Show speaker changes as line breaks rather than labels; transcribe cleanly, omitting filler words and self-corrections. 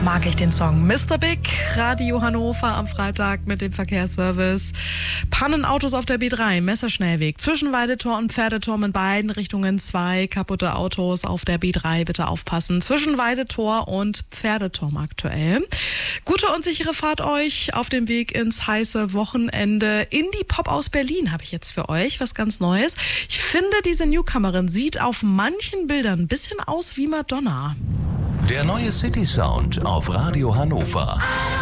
mag ich den Song. Mr. Big, Radio Hannover am Freitag mit dem Verkehrsservice. Pannenautos auf der B3, Messerschnellweg. Zwischen Weidetor und Pferdeturm in beiden Richtungen 2 kaputte Autos auf der B3. Bitte aufpassen. Zwischen Weidetor und Pferdeturm aktuell. Gute und sichere Fahrt euch auf dem Weg ins heiße Wochenende. Indie Pop aus Berlin habe ich jetzt für euch. Was ganz Neues. Ich finde, diese Newcomerin sieht auf manchen Bildern ein bisschen aus wie Madonna.
Der neue City Sound auf Radio Hannover.